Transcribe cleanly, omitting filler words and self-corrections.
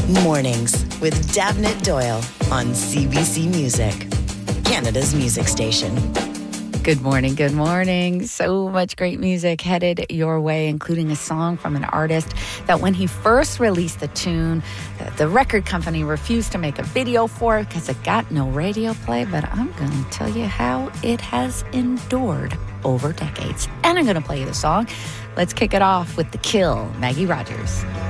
Mornings with Davnit Doyle on CBC Music, Canada's music station. Good morning, good morning. So much great music headed your way, including a song from an artist that when he first released the tune, the record company refused to make a video for it because it got no radio play. But I'm going to tell you how it has endured over decades. And I'm going to play you the song. Let's kick it off with The Kill, Maggie Rogers.